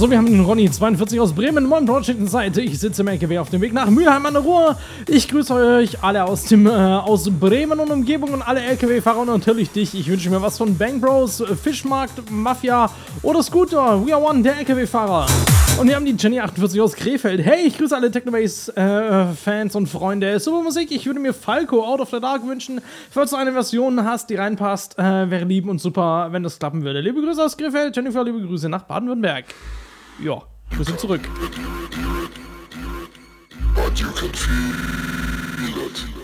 So, wir haben den Ronny 42 aus Bremen, Moin Project Seite. Ich sitze im LKW auf dem Weg nach Mülheim an der Ruhr. Ich grüße euch alle aus Bremen und Umgebung und alle LKW-Fahrer und natürlich dich. Ich wünsche mir was von Bang Bros, Fischmarkt, Mafia oder Scooter. We are one, der LKW-Fahrer. Und wir haben die Jenny 48 aus Krefeld. Hey, ich grüße alle Technobase-Fans und Freunde. Super Musik, ich würde mir Falco Out of the Dark wünschen. Falls du eine Version hast, die reinpasst, wäre lieb und super, wenn das klappen würde. Liebe Grüße aus Krefeld, Jennifer, liebe Grüße nach Baden-Württemberg. Ja, Grüße zurück. But you can feel it.